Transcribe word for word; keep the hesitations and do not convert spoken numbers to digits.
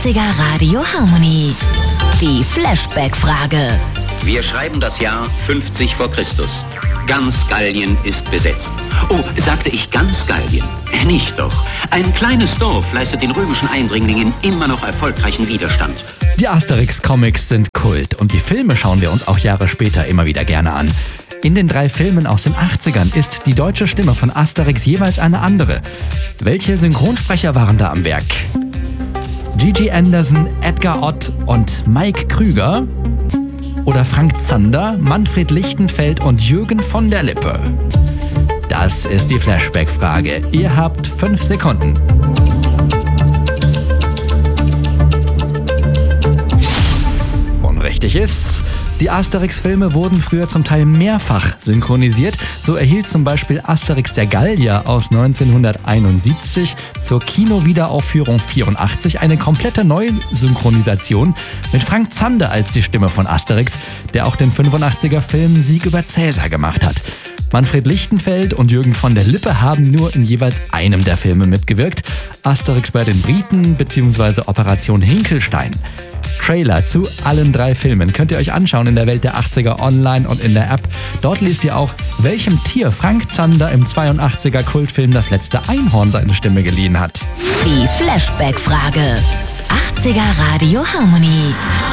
achtziger Radio Harmony. Die Flashback-Frage. Wir schreiben das Jahr fünfzig vor Christus. Ganz Gallien ist besetzt. Oh, sagte ich ganz Gallien? Nicht doch. Ein kleines Dorf leistet den römischen Eindringlingen immer noch erfolgreichen Widerstand. Die Asterix-Comics sind Kult und die Filme schauen wir uns auch Jahre später immer wieder gerne an. In den drei Filmen aus den achtzigern ist die deutsche Stimme von Asterix jeweils eine andere. Welche Synchronsprecher waren da am Werk? Gigi Anderson, Edgar Ott und Mike Krüger? Oder Frank Zander, Manfred Lichtenfeld und Jürgen von der Lippe? Das ist die Flashback-Frage. Ihr habt fünf Sekunden. Richtig ist, die Asterix-Filme wurden früher zum Teil mehrfach synchronisiert. So erhielt zum Beispiel Asterix der Gallier aus neunzehnhunderteinundsiebzig zur Kinowiederaufführung vierundachtzig eine komplette Neusynchronisation mit Frank Zander als die Stimme von Asterix, der auch den fünfundachtziger Film Sieg über Cäsar gemacht hat. Manfred Lichtenfeld und Jürgen von der Lippe haben nur in jeweils einem der Filme mitgewirkt. Asterix bei den Briten bzw. Operation Hinkelstein. Trailer zu allen drei Filmen könnt ihr euch anschauen in der Welt der achtziger online und in der App. Dort liest ihr auch, welchem Tier Frank Zander im zweiundachtziger Kultfilm Das letzte Einhorn seine Stimme geliehen hat. Die Flashback-Frage. achtziger Radio Harmony.